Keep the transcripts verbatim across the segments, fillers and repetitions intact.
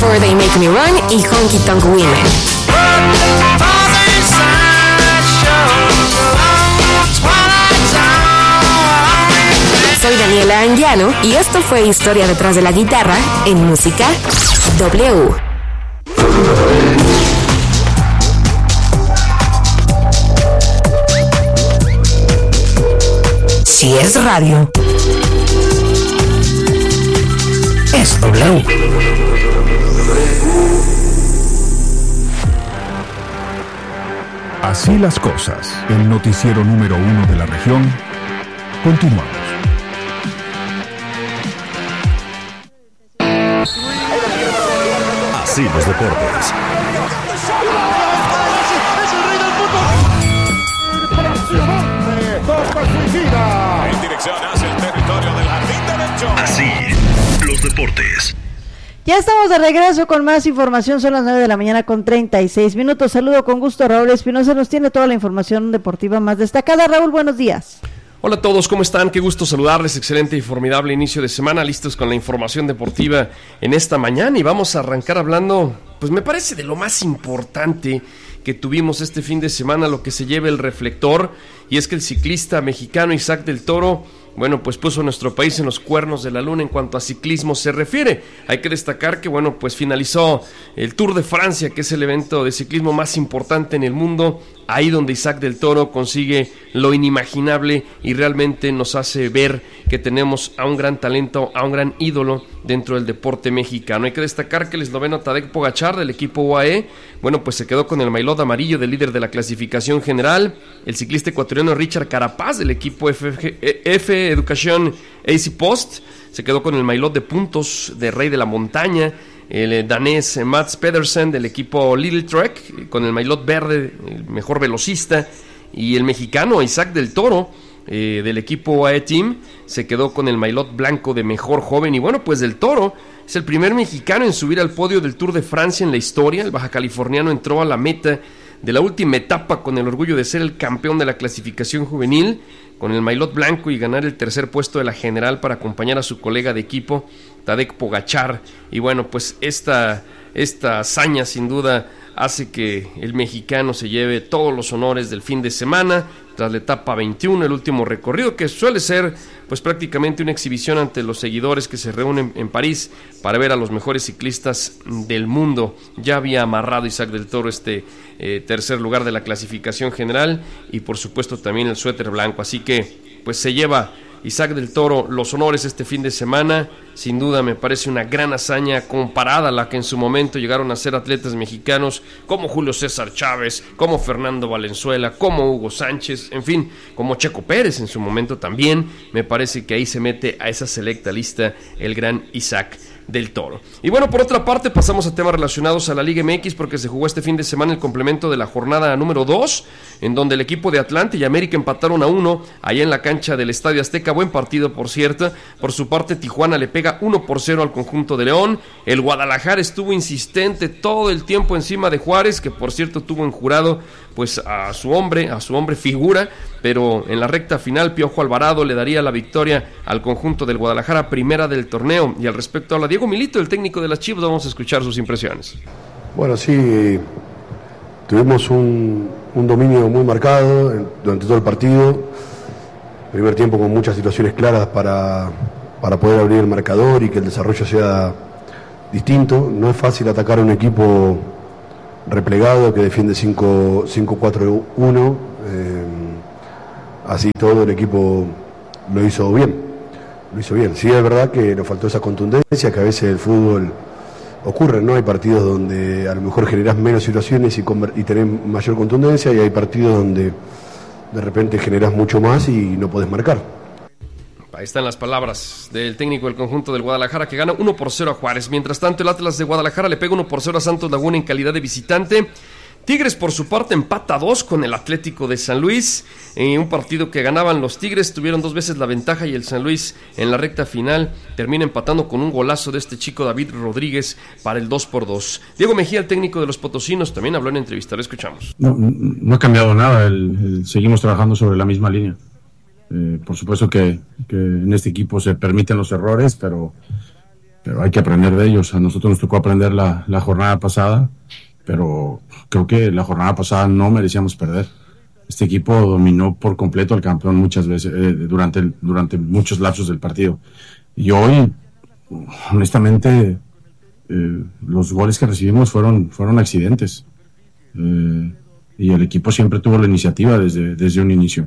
Before They Make Me Run y Honky Tonk Women. Soy Daniela Anguiano y esto fue Historia detrás de la guitarra en Música W. Si es radio, es W. Así las cosas, el noticiero número uno de la región. Continuamos. Así los deportes. En dirección hacia el territorio del jardín derecho. Así los deportes. Ya estamos de regreso con más información, son las nueve de la mañana con treinta y seis minutos. Saludo con gusto a Raúl Espinosa, nos tiene toda la información deportiva más destacada. Raúl, buenos días. Hola a todos, ¿cómo están? Qué gusto saludarles, excelente y formidable inicio de semana, listos con la información deportiva en esta mañana y vamos a arrancar hablando, pues me parece de lo más importante que tuvimos este fin de semana, lo que se lleva el reflector, y es que el ciclista mexicano Isaac del Toro, bueno, pues puso a nuestro país en los cuernos de la luna en cuanto a ciclismo se refiere. Hay que destacar que, bueno, pues finalizó el Tour de Francia, que es el evento de ciclismo más importante en el mundo, ahí donde Isaac del Toro consigue lo inimaginable y realmente nos hace ver que tenemos a un gran talento, a un gran ídolo dentro del deporte mexicano. Hay que destacar que el esloveno Tadej Pogačar del equipo U A E, bueno, pues se quedó con el maillot amarillo de líder de la clasificación general. El ciclista ecuatoriano Richard Carapaz del equipo F, F Educación A C Post se quedó con el maillot de puntos de rey de la montaña. El danés Mats Pedersen del equipo Little Trek con el maillot verde, el mejor velocista, y el mexicano Isaac del Toro eh, del equipo U A E Team se quedó con el maillot blanco de mejor joven. Y bueno, pues del Toro es el primer mexicano en subir al podio del Tour de Francia en la historia. El baja californiano entró a la meta de la última etapa con el orgullo de ser el campeón de la clasificación juvenil con el maillot blanco y ganar el tercer puesto de la general para acompañar a su colega de equipo Tadej Pogačar. Y bueno, pues esta, esta hazaña sin duda hace que el mexicano se lleve todos los honores del fin de semana tras la etapa veintiuno, el último recorrido, que suele ser pues prácticamente una exhibición ante los seguidores que se reúnen en París para ver a los mejores ciclistas del mundo. Ya había amarrado Isaac del Toro este eh, tercer lugar de la clasificación general y por supuesto también el suéter blanco, así que pues se lleva Isaac del Toro los honores este fin de semana. Sin duda me parece una gran hazaña comparada a la que en su momento llegaron a ser atletas mexicanos como Julio César Chávez, como Fernando Valenzuela, como Hugo Sánchez, en fin, como Checo Pérez en su momento también. Me parece que ahí se mete a esa selecta lista el gran Isaac del Toro. Y bueno, por otra parte pasamos a temas relacionados a la Liga M X porque se jugó este fin de semana el complemento de la jornada número dos, en donde el equipo de Atlante y América empataron a uno allá en la cancha del Estadio Azteca. Buen partido, por cierto. Por su parte, Tijuana le pega uno por cero al conjunto de León. El Guadalajara estuvo insistente todo el tiempo encima de Juárez, que por cierto tuvo en jurado pues a su hombre, a su hombre figura, pero en la recta final Piojo Alvarado le daría la victoria al conjunto del Guadalajara, primera del torneo. Y al respecto habla Diego Milito, el técnico de las Chivas. Vamos a escuchar sus impresiones. Bueno, sí, tuvimos un, un dominio muy marcado durante todo el partido. Primer tiempo con muchas situaciones claras para, para poder abrir el marcador y que el desarrollo sea distinto. No es fácil atacar a un equipo replegado que defiende cinco cuatro uno, eh, así todo el equipo lo hizo bien, lo hizo bien. Sí, es verdad que nos faltó esa contundencia, que a veces el fútbol ocurre, ¿no? Hay partidos donde a lo mejor generás menos situaciones y, conver- y tenés mayor contundencia, y hay partidos donde de repente generás mucho más y no podés marcar. Ahí están las palabras del técnico del conjunto del Guadalajara, que gana uno por cero a Juárez. Mientras tanto, el Atlas de Guadalajara le pega uno por cero a Santos Laguna en calidad de visitante. Tigres, por su parte, empata dos con el Atlético de San Luis. En un partido que ganaban los Tigres, tuvieron dos veces la ventaja y el San Luis en la recta final termina empatando con un golazo de este chico David Rodríguez para el dos por dos. Diego Mejía, el técnico de los potosinos, también habló en entrevista. Lo escuchamos. No, no ha cambiado nada. El, el, seguimos trabajando sobre la misma línea. Eh, por supuesto que, que en este equipo se permiten los errores, pero pero hay que aprender de ellos. A nosotros nos tocó aprender la, la jornada pasada, pero creo que la jornada pasada no merecíamos perder. Este equipo dominó por completo al campeón muchas veces, eh, durante, el, durante muchos lapsos del partido. Y hoy, honestamente, eh, los goles que recibimos fueron, fueron accidentes. Eh, y el equipo siempre tuvo la iniciativa desde, desde un inicio.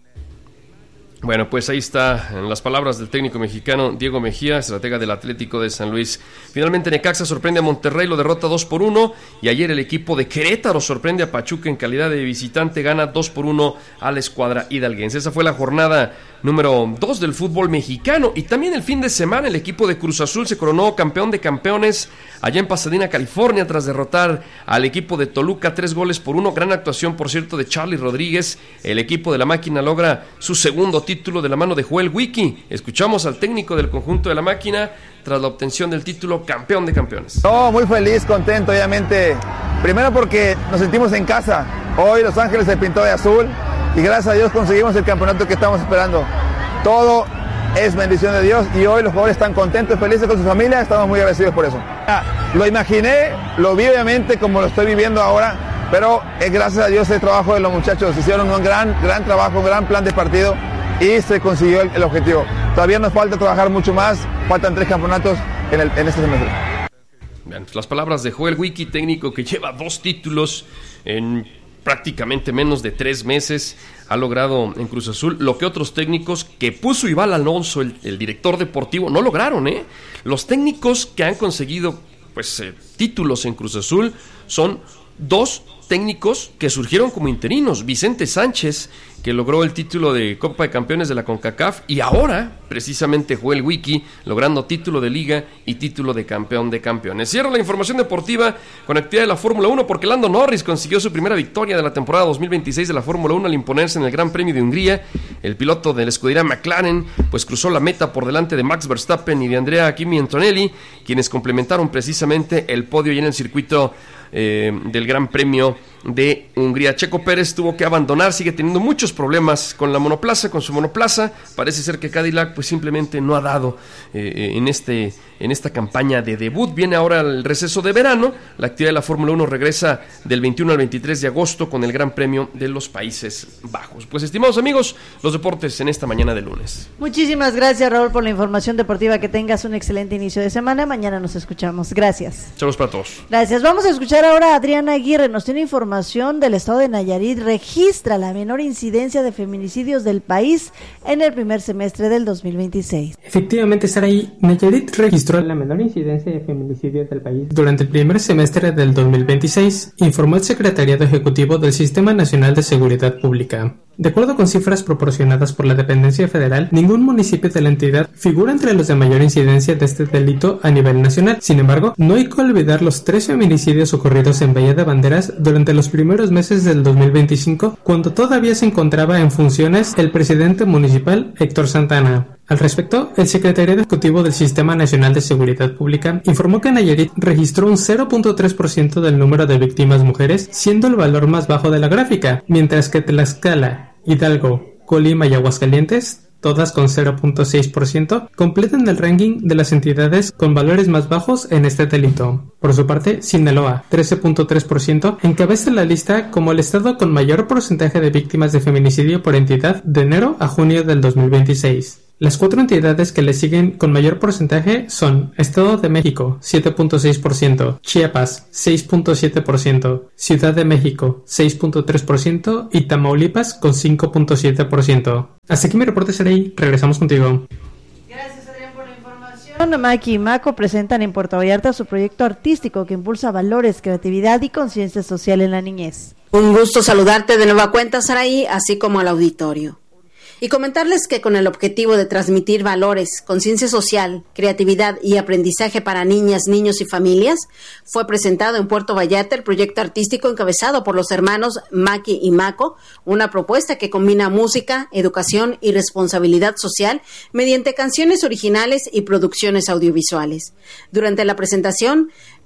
Bueno, pues ahí está, en las palabras del técnico mexicano Diego Mejía, estratega del Atlético de San Luis. Finalmente Necaxa sorprende a Monterrey, lo derrota dos por uno, y ayer el equipo de Querétaro sorprende a Pachuca en calidad de visitante, gana dos por uno a la escuadra hidalguense. Esa fue la jornada número dos del fútbol mexicano. Y también el fin de semana el equipo de Cruz Azul se coronó campeón de campeones allá en Pasadena, California, tras derrotar al equipo de Toluca tres goles por uno. Gran actuación, por cierto, de Charly Rodríguez. El equipo de la máquina logra su segundo título de la mano de Joel Wiki. Escuchamos al técnico del conjunto de la máquina tras la obtención del título campeón de campeones. No, muy feliz, contento, obviamente. Primero porque nos sentimos en casa. Hoy Los Ángeles se pintó de azul y gracias a Dios conseguimos el campeonato que estamos esperando. Todo es bendición de Dios y hoy los jugadores están contentos, felices con su familia, estamos muy agradecidos por eso. Lo imaginé, lo vi obviamente como lo estoy viviendo ahora, pero es gracias a Dios el trabajo de los muchachos. Hicieron un gran, gran trabajo, un gran plan de partido y se consiguió el, el objetivo. Todavía nos falta trabajar mucho más, faltan tres campeonatos en, el, en este semestre. Bien, las palabras de Joel Wiki, técnico que lleva dos títulos en prácticamente menos de tres meses, ha logrado en Cruz Azul lo que otros técnicos que puso Ival Alonso, el, el director deportivo, no lograron, ¿eh? Los técnicos que han conseguido pues eh, títulos en Cruz Azul son dos técnicos que surgieron como interinos. Vicente Sánchez, que logró el título de Copa de Campeones de la CONCACAF, y ahora, precisamente, Joel Wiki, logrando título de Liga y título de Campeón de Campeones. Cierro la información deportiva con actividad de la Fórmula uno, porque Lando Norris consiguió su primera victoria de la temporada dos mil veintiséis de la Fórmula uno al imponerse en el Gran Premio de Hungría. El piloto de la escudería McLaren, pues cruzó la meta por delante de Max Verstappen y de Andrea Kimi Antonelli, quienes complementaron precisamente el podio y en el circuito Eh, del Gran Premio de Hungría. Checo Pérez tuvo que abandonar, sigue teniendo muchos problemas con la monoplaza, con su monoplaza. Parece ser que Cadillac pues simplemente no ha dado eh, en este en esta campaña de debut. Viene ahora el receso de verano. La actividad de la Fórmula uno regresa del veintiuno al veintitrés de agosto con el Gran Premio de los Países Bajos. Pues, estimados amigos, los deportes en esta mañana de lunes. Muchísimas gracias, Raúl, por la información deportiva. Que tengas un excelente inicio de semana. Mañana nos escuchamos. Gracias. Saludos para todos. Gracias. Vamos a escuchar ahora a Adriana Aguirre. Nos tiene información del estado de Nayarit. Registra la menor incidencia de feminicidios del país en el primer semestre del dos mil veintiséis. Efectivamente, Saraí, Nayarit registró la menor incidencia de feminicidios del país durante el primer semestre del dos mil veintiséis, informó el Secretariado Ejecutivo del Sistema Nacional de Seguridad Pública. De acuerdo con cifras proporcionadas por la dependencia federal, ningún municipio de la entidad figura entre los de mayor incidencia de este delito a nivel nacional. Sin embargo, no hay que olvidar los tres feminicidios ocurridos en Bahía de Banderas durante los primeros meses del dos mil veinticinco, cuando todavía se encontraba en funciones el presidente municipal Héctor Santana. Al respecto, el Secretariado Ejecutivo del Sistema Nacional de Seguridad Pública informó que Nayarit registró un cero punto tres por ciento del número de víctimas mujeres, siendo el valor más bajo de la gráfica, mientras que Tlaxcala, Hidalgo, Colima y Aguascalientes, todas con cero punto seis por ciento, completan el ranking de las entidades con valores más bajos en este delito. Por su parte, Sinaloa, trece punto tres por ciento, encabeza la lista como el estado con mayor porcentaje de víctimas de feminicidio por entidad de enero a junio del dos mil veintiséis. Las cuatro entidades que le siguen con mayor porcentaje son Estado de México, siete punto seis por ciento, Chiapas, seis punto siete por ciento, Ciudad de México, seis punto tres por ciento y Tamaulipas con cinco punto siete por ciento. Hasta aquí mi reporte, Sarey. Regresamos contigo. Gracias, Adrián, por la información. Maki y Maco presentan en Puerto Vallarta su proyecto artístico que impulsa valores, creatividad y conciencia social en la niñez. Un gusto saludarte de nueva cuenta, Saraí, así como al auditorio. Y comentarles que con el objetivo de transmitir valores, conciencia social, creatividad y aprendizaje para niñas, niños y familias, fue presentado en Puerto Vallarta el proyecto artístico encabezado por los hermanos Maki y Maco, una propuesta que combina música, educación y responsabilidad social mediante canciones originales y producciones audiovisuales. Durante la presentación,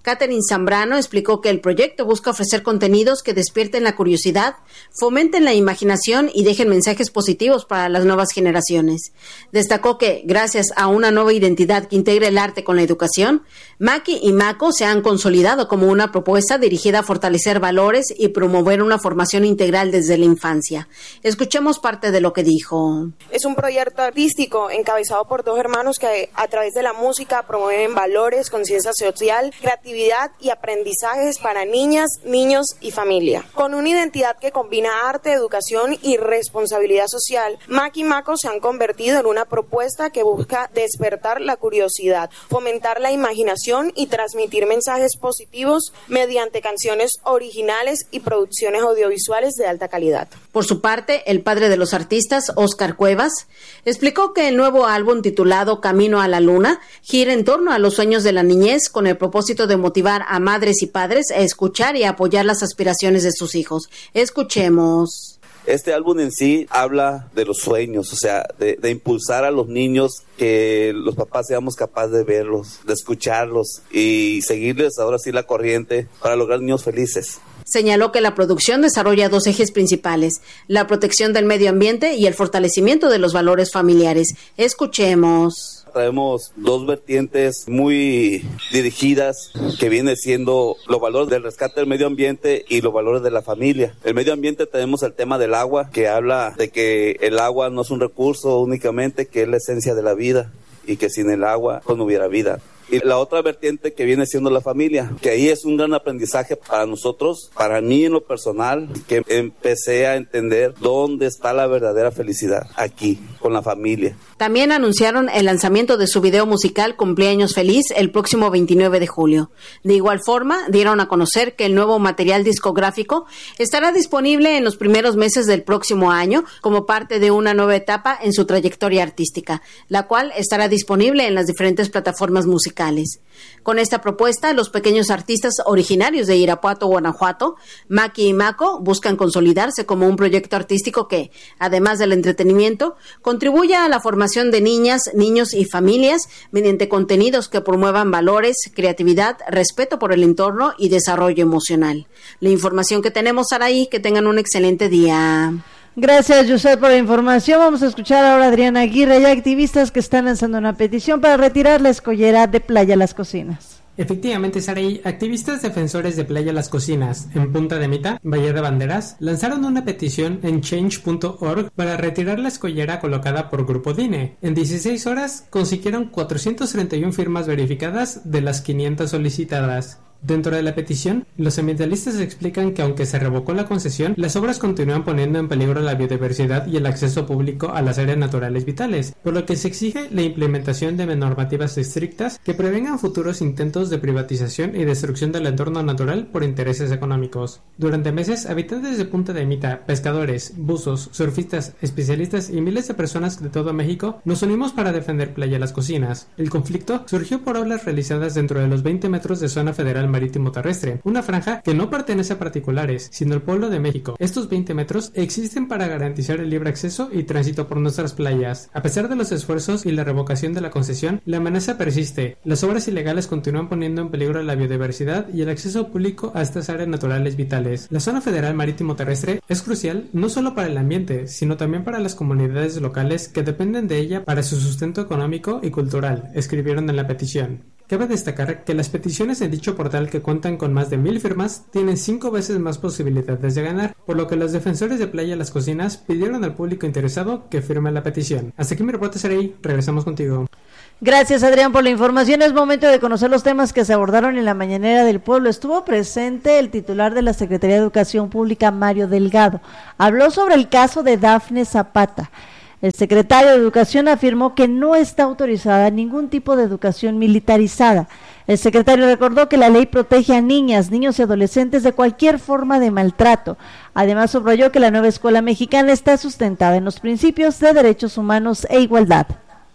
Catherine Zambrano explicó que el proyecto busca ofrecer contenidos que despierten la curiosidad, fomenten la imaginación y dejen mensajes positivos para las nuevas generaciones. Destacó que, gracias a una nueva identidad que integra el arte con la educación, Maki y Mako se han consolidado como una propuesta dirigida a fortalecer valores y promover una formación integral desde la infancia. Escuchemos parte de lo que dijo. Es un proyecto artístico encabezado por dos hermanos que a través de la música promueven valores, conciencia social, creatividad y aprendizajes para niñas, niños y familia. Con una identidad que combina arte, educación y responsabilidad social, Maki y Mako se han convertido en una propuesta que busca despertar la curiosidad, fomentar la imaginación y transmitir mensajes positivos mediante canciones originales y producciones audiovisuales de alta calidad. Por su parte, el padre de los artistas, Oscar Cuevas, explicó que el nuevo álbum titulado Camino a la Luna gira en torno a los sueños de la niñez con el propósito de motivar a madres y padres a escuchar y a apoyar las aspiraciones de sus hijos. Escuchemos. Este álbum en sí habla de los sueños, o sea, de, de impulsar a los niños, que los papás seamos capaces de verlos, de escucharlos y seguirles ahora sí la corriente para lograr niños felices. Señaló que la producción desarrolla dos ejes principales, la protección del medio ambiente y el fortalecimiento de los valores familiares. Escuchemos. Traemos dos vertientes muy dirigidas que viene siendo los valores del rescate del medio ambiente y los valores de la familia. El medio ambiente tenemos el tema del agua, que habla de que el agua no es un recurso únicamente, que es la esencia de la vida y que sin el agua pues no hubiera vida. Y la otra vertiente que viene siendo la familia, que ahí es un gran aprendizaje para nosotros, para mí en lo personal, que empecé a entender dónde está la verdadera felicidad, aquí, con la familia. También anunciaron el lanzamiento de su video musical Cumpleaños Feliz el próximo veintinueve de julio. De igual forma, dieron a conocer que el nuevo material discográfico estará disponible en los primeros meses del próximo año como parte de una nueva etapa en su trayectoria artística, la cual estará disponible en las diferentes plataformas musicales. Con esta propuesta, los pequeños artistas originarios de Irapuato, Guanajuato, Maki y Mako, buscan consolidarse como un proyecto artístico que, además del entretenimiento, contribuya a la formación de niñas, niños y familias mediante contenidos que promuevan valores, creatividad, respeto por el entorno y desarrollo emocional. La información que tenemos, Saraí, que tengan un excelente día. Gracias, Yusef, por la información. Vamos a escuchar ahora a Adriana Aguirre. Hay activistas que están lanzando una petición para retirar la escollera de Playa Las Cocinas. Efectivamente, Saraí, activistas defensores de Playa Las Cocinas, en Punta de Mita, Valle de Banderas, lanzaron una petición en change punto org para retirar la escollera colocada por Grupo DINE. En dieciséis horas consiguieron cuatrocientas treinta y una firmas verificadas de las quinientas solicitadas. Dentro de la petición, los ambientalistas explican que aunque se revocó la concesión, las obras continúan poniendo en peligro la biodiversidad y el acceso público a las áreas naturales vitales, por lo que se exige la implementación de normativas estrictas que prevengan futuros intentos de privatización y destrucción del entorno natural por intereses económicos. Durante meses, habitantes de Punta de Mita, pescadores, buzos, surfistas, especialistas y miles de personas de todo México nos unimos para defender Playa Las Cocinas. El conflicto surgió por obras realizadas dentro de los veinte metros de zona federal marítimo terrestre, una franja que no pertenece a particulares, sino al pueblo de México. Estos veinte metros existen para garantizar el libre acceso y tránsito por nuestras playas. A pesar de los esfuerzos y la revocación de la concesión, la amenaza persiste. Las obras ilegales continúan poniendo en peligro la biodiversidad y el acceso público a estas áreas naturales vitales. La zona federal marítimo terrestre es crucial no solo para el ambiente, sino también para las comunidades locales que dependen de ella para su sustento económico y cultural, escribieron en la petición. Cabe destacar que las peticiones en dicho portal, que cuentan con más de mil firmas, tienen cinco veces más posibilidades de ganar, por lo que los defensores de Playa Las Cocinas pidieron al público interesado que firme la petición. Hasta aquí mi reporte, Saraí. Regresamos contigo. Gracias, Adrián, por la información. Es momento de conocer los temas que se abordaron en la mañanera del pueblo. Estuvo presente el titular de la Secretaría de Educación Pública, Mario Delgado. Habló sobre el caso de Dafne Zapata. El secretario de Educación afirmó que no está autorizada ningún tipo de educación militarizada. El secretario recordó que la ley protege a niñas, niños y adolescentes de cualquier forma de maltrato. Además, subrayó que la nueva escuela mexicana está sustentada en los principios de derechos humanos e igualdad.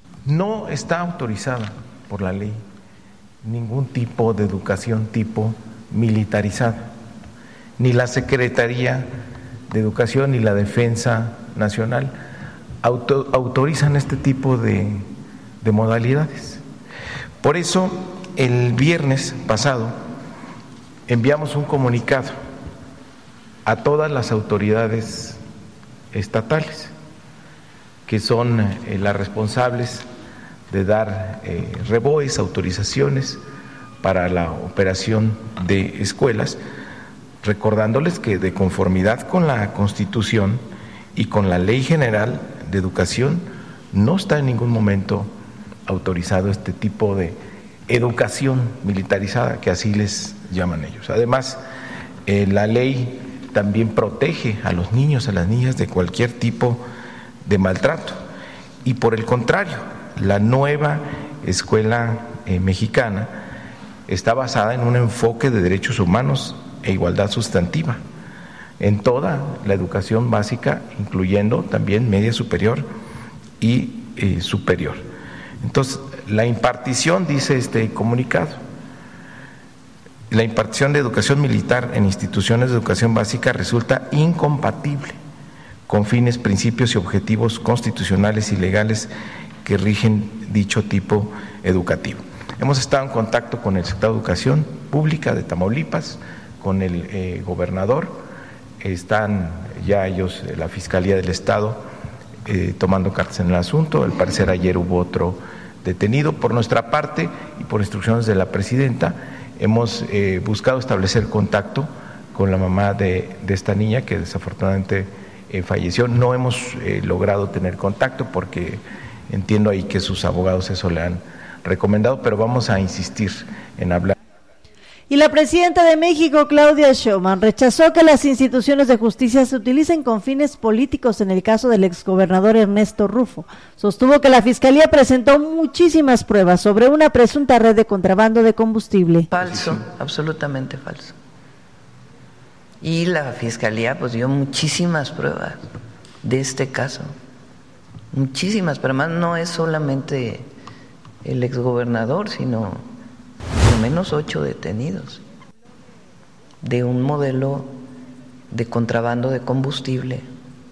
No está autorizada por la ley ningún tipo de educación tipo militarizada. Ni la Secretaría de Educación ni la Defensa Nacional Auto, autorizan este tipo de, de modalidades. Por eso, el viernes pasado enviamos un comunicado a todas las autoridades estatales, que son eh, las responsables de dar eh, reboes, autorizaciones para la operación de escuelas, recordándoles que de conformidad con la Constitución y con la Ley General de Educación no está en ningún momento autorizado este tipo de educación militarizada, que así les llaman ellos. Además, eh, la ley también protege a los niños, a las niñas de cualquier tipo de maltrato. Y por el contrario, la nueva escuela eh, mexicana está basada en un enfoque de derechos humanos e igualdad sustantiva en toda la educación básica, incluyendo también media superior y eh, superior. Entonces, la impartición, dice este comunicado, la impartición de educación militar en instituciones de educación básica resulta incompatible con fines, principios y objetivos constitucionales y legales que rigen dicho tipo educativo. Hemos estado en contacto con el secretario de Educación Pública de Tamaulipas, con el eh, gobernador, están ya ellos, la Fiscalía del Estado, eh, tomando cartas en el asunto. Al parecer ayer hubo otro detenido. Por nuestra parte y por instrucciones de la presidenta, hemos eh, buscado establecer contacto con la mamá de, de esta niña que desafortunadamente eh, falleció. No hemos eh, logrado tener contacto porque entiendo ahí que sus abogados eso le han recomendado, pero vamos a insistir en hablar. Y la presidenta de México, Claudia Sheinbaum, rechazó que las instituciones de justicia se utilicen con fines políticos en el caso del exgobernador Ernesto Rufo. Sostuvo que la Fiscalía presentó muchísimas pruebas sobre una presunta red de contrabando de combustible. Falso, absolutamente falso. Y la Fiscalía pues dio muchísimas pruebas de este caso. Muchísimas, pero además no es solamente el exgobernador, sino al menos ocho detenidos de un modelo de contrabando de combustible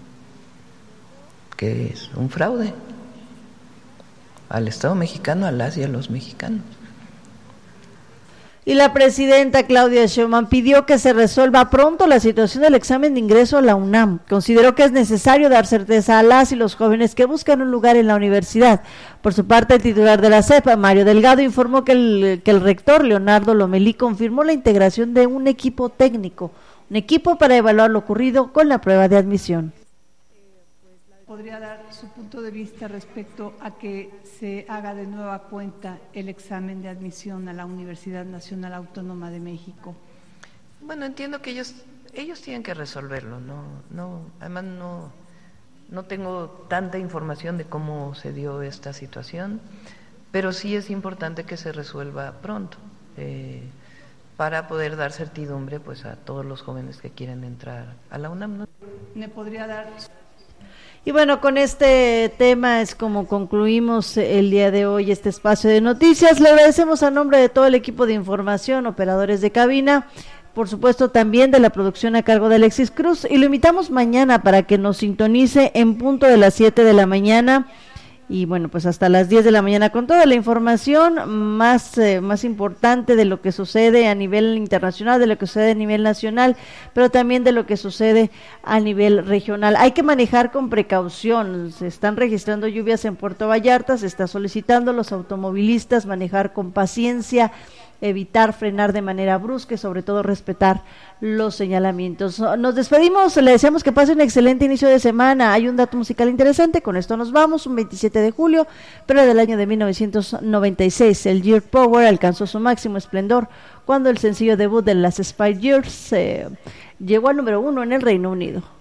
que es un fraude al Estado mexicano, a las y a los mexicanos. Y la presidenta Claudia Sheinbaum pidió que se resuelva pronto la situación del examen de ingreso a la UNAM. Consideró que es necesario dar certeza a las y los jóvenes que buscan un lugar en la universidad. Por su parte, el titular de la S E P, Mario Delgado, informó que el, que el rector Leonardo Lomelí confirmó la integración de un equipo técnico, un equipo para evaluar lo ocurrido con la prueba de admisión. ¿Podría dar su punto de vista respecto a que se haga de nueva cuenta el examen de admisión a la Universidad Nacional Autónoma de México? Bueno, entiendo que ellos ellos tienen que resolverlo, no no además no no tengo tanta información de cómo se dio esta situación, pero sí es importante que se resuelva pronto eh, para poder dar certidumbre pues a todos los jóvenes que quieren entrar a la UNAM, ¿no? ¿Me podría dar? Y bueno, con este tema es como concluimos el día de hoy este espacio de noticias. Le agradecemos a nombre de todo el equipo de información, operadores de cabina, por supuesto también de la producción a cargo de Alexis Cruz, y lo invitamos mañana para que nos sintonice en punto de las siete de la mañana. Y bueno, pues hasta las diez de la mañana con toda la información más, eh, más importante de lo que sucede a nivel internacional, de lo que sucede a nivel nacional, pero también de lo que sucede a nivel regional. Hay que manejar con precaución, se están registrando lluvias en Puerto Vallarta, se está solicitando a los automovilistas manejar con paciencia, evitar frenar de manera brusca y sobre todo respetar los señalamientos. Nos despedimos, le deseamos que pase un excelente inicio de semana. Hay un dato musical interesante, con esto nos vamos, un veintisiete de julio, pero del año de mil novecientos noventa y seis, el Year Power alcanzó su máximo esplendor cuando el sencillo debut de las Spice Girls eh, llegó al número uno en el Reino Unido.